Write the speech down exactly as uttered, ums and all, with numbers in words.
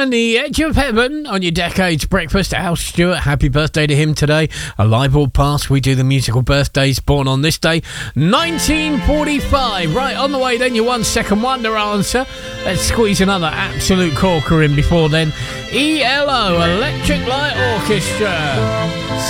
and the Edge of Heaven on your Decades Breakfast. Al Stewart, happy birthday to him today. A live or past, we do the musical birthdays. Born on this day, nineteen forty-five. Right, on the way then, your one second wonder answer. Let's squeeze another absolute corker in before then. E L O, Electric Light Orchestra.